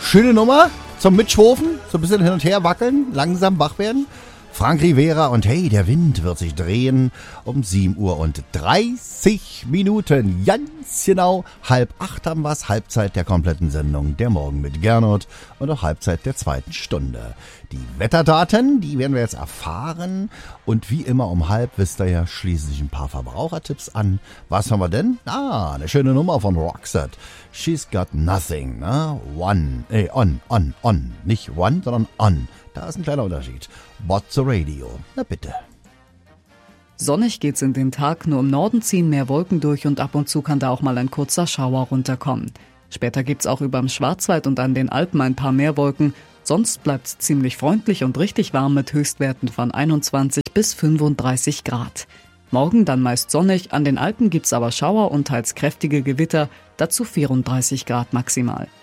schöne Nummer zum Mitschwurfen, so ein bisschen hin und her wackeln, langsam wach werden. Frank Rivera und hey, der Wind wird sich drehen um 7:30 Minuten. Ganz genau, 7:30 haben wir's, Halbzeit der kompletten Sendung, der Morgen mit Gernot und auch Halbzeit der zweiten Stunde. Die Wetterdaten, die werden wir jetzt erfahren und wie immer um 7:30 wisst ihr ja, schließen sich ein paar Verbrauchertipps an. Was haben wir denn? Eine schöne Nummer von Roxette. She's Got Nothing, ne? On. Nicht one, sondern on. Da ist ein kleiner Unterschied. Bot the Radio. Na bitte. Sonnig geht's in den Tag, nur im Norden ziehen mehr Wolken durch und ab und zu kann da auch mal ein kurzer Schauer runterkommen. Später gibt's auch überm Schwarzwald und an den Alpen ein paar mehr Wolken. Sonst bleibt's ziemlich freundlich und richtig warm mit Höchstwerten von 21 bis 35 Grad. Morgen dann meist sonnig, an den Alpen gibt's aber Schauer und teils kräftige Gewitter, dazu 34 Grad maximal.